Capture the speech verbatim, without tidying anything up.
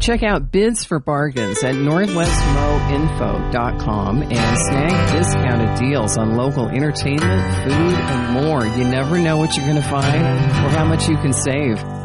Check out Bids for Bargains at northwest mo info dot com and snag discounted deals on local entertainment, food, and more. You never know what you're going to find or how much you can save.